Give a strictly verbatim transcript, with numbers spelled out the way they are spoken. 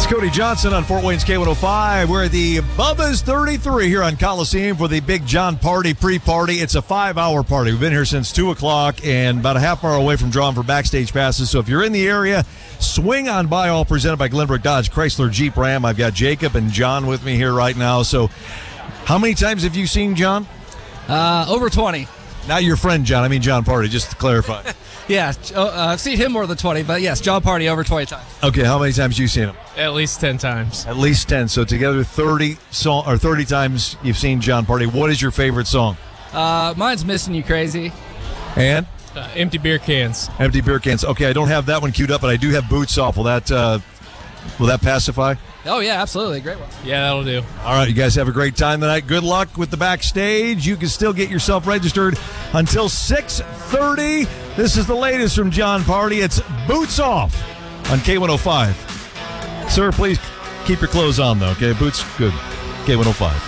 Cody Johnson on Fort Wayne's K one oh five. We're at the Bubba's thirty-three here on Coliseum for the Big John Party pre-party. It's a five-hour party. We've been here since two o'clock and about a half hour away from drawing for backstage passes. So if you're in the area, swing on by, all presented by Glenbrook Dodge Chrysler Jeep Ram. I've got Jacob and John with me here right now. So how many times have you seen John? Uh, over twenty. Not your friend John. I mean John Party, just to clarify. Yeah, uh, I've seen him more than twenty, but yes, John Party over twenty times. Okay, how many times have you seen him? At least ten times. At least ten. So together thirty song or thirty times you've seen John Party. What is your favorite song? Uh, mine's Missing You Crazy. And? Uh, empty beer cans. Empty beer cans. Okay, I don't have that one queued up, but I do have Boots Off. Will that uh, will that pacify? Oh, yeah, absolutely. Great one. Yeah, that'll do. All right, you guys have a great time tonight. Good luck with the backstage. You can still get yourself registered until six thirty. This is the latest from John Party. It's Boots Off on K one oh five. Sir, please keep your clothes on, though, okay? Boots, good. K one oh five.